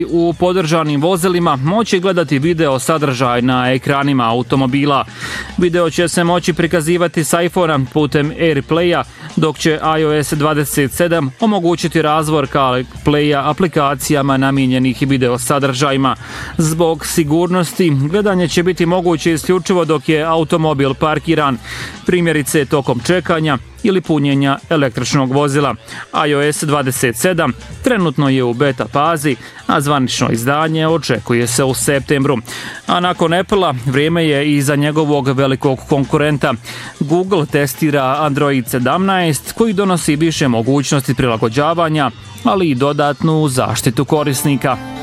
u podržanim vozilima moći gledati video sadržaj na ekranima automobila. Video će se moći prikazivati s iPhone-a putem AirPlay-a, dok će iOS 27 omogućiti razvor CarPlay-a aplikacijama namijenjenih video sadržajima. Zbog sigurnosti, gledanje će biti moguće isključivo dok je automobil parkiran, primjerice tokom čekanja ili punjenja električnog vozila. iOS 27 trenutno je u beta fazi, a zvanično izdanje očekuje se u septembru. A nakon Apple-a vrijeme je i za njegovog velikog konkurenta. Google testira Android 17 koji donosi više mogućnosti prilagođavanja, ali i dodatnu zaštitu korisnika.